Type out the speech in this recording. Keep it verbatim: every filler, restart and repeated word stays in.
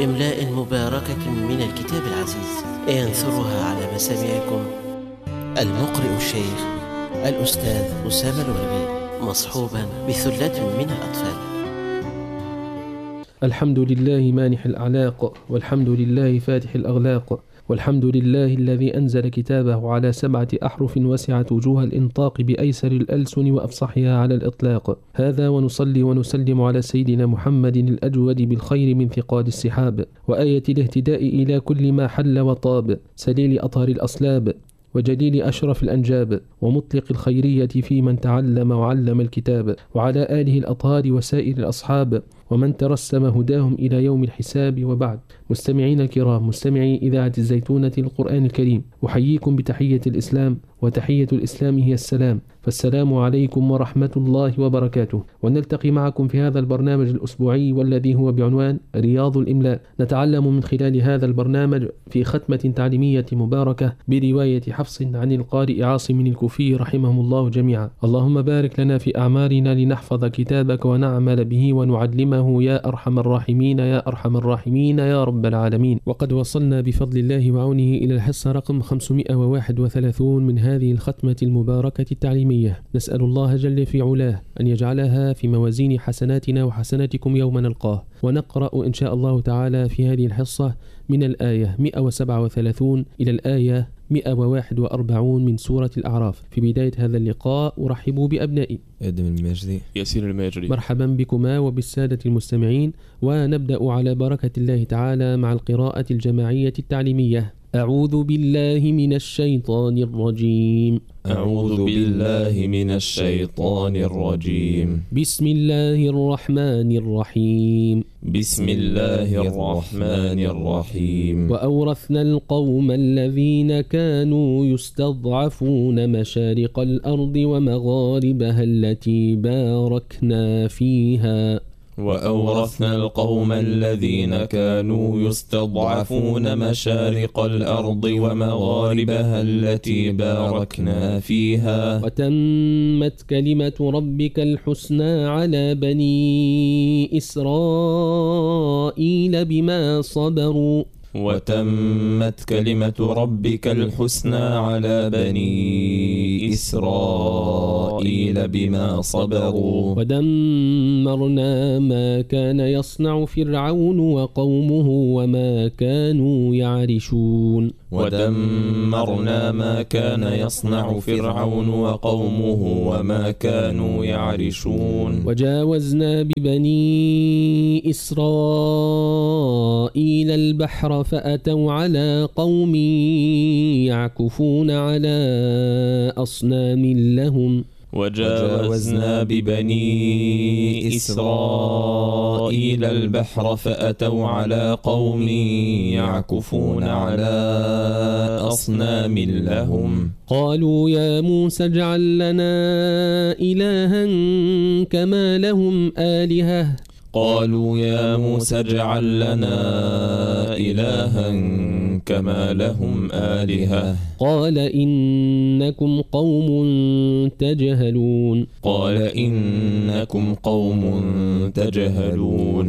بإملاء مباركة من الكتاب العزيز ينثرها على مسامعكم المقرئ الشيخ الأستاذ أسامة الوربي، مصحوبا بثلة من الأطفال. الحمد لله مانح الأعلاق، والحمد لله فاتح الأغلاق، والحمد لله الذي أنزل كتابه على سبعة أحرف وسعت وجوه الإنطاق بأيسر الألسن وأفصحها على الإطلاق. هذا ونصلي ونسلم على سيدنا محمد الأجود بالخير من ثقال السحاب، وآية الاهتداء إلى كل ما حل وطاب، سليل أطهر الأصلاب وجليل أشرف الأنجاب، ومطلق الخيرية في من تعلم وعلم الكتاب، وعلى آله الأطهار وسائر الأصحاب ومن ترسم هداهم إلى يوم الحساب. وبعد، مستمعين الكرام، مستمعي إذاعة الزيتونة القرآن الكريم، أحييكم بتحية الإسلام، وتحية الإسلام هي السلام، فالسلام عليكم ورحمة الله وبركاته. ونلتقي معكم في هذا البرنامج الأسبوعي والذي هو بعنوان رياض الإملاء. نتعلم من خلال هذا البرنامج في ختمة تعليمية مباركة برواية حفص عن القارئ عاصم الكوفي رحمهم الله جميعا. اللهم بارك لنا في أعمارنا لنحفظ كتابك ونعمل به ونعلمه يا أرحم الراحمين يا أرحم الراحمين يا رب العالمين. وقد وصلنا بفضل الله وعونه إلى الحصة رقم خمسمائة وواحد وثلاثين من هذه الختمة المباركة التعليمية. نسأل الله جل في علاه أن يجعلها في موازين حسناتنا وحسناتكم يوم نلقاه. ونقرأ إن شاء الله تعالى في هذه الحصة من الآية مئة وسبعة وثلاثين إلى الآية مئة وواحد وأربعين من سورة الأعراف. في بداية هذا اللقاء أرحب بأبنائي آدم الماجدي، ياسين الماجري. مرحبا بكما وبالسادة المستمعين، ونبدأ على بركة الله تعالى مع القراءة الجماعية التعليمية. أعوذ بالله من الشيطان الرجيم. أعوذ بالله من الشيطان الرجيم. بسم الله الرحمن الرحيم. بسم الله الرحمن الرحيم. وأورثنا القوم الذين كانوا يستضعفون مشارق الأرض ومغاربها التي باركنا فيها. وأورثنا القوم الذين كانوا يستضعفون مشارق الأرض ومغاربها التي باركنا فيها. وتمت كلمة ربك الحسنى على بني إسرائيل بما صبروا. وتمت كلمة ربك الحسنى على بني إسرائيل بما صبروا. ودمرنا ما كان يصنع فرعون وقومه وما كانوا يعرشون. ودمرنا ما كان يصنع فرعون وقومه وما كانوا يعرشون. وجاوزنا ببني إسرائيل البحر فأتوا على قوم يعكفون على أصنام لهم. وجاوزنا ببني إسرائيل البحر فأتوا على قوم يعكفون على أصنام لهم. قالوا يا موسى اجعل لنا إلها كما لهم آلهة. قالوا يا موسى اجعل لنا إلها كما لهم آلهة. قال إنكم قوم تجهلون. قال إنكم قوم تجهلون.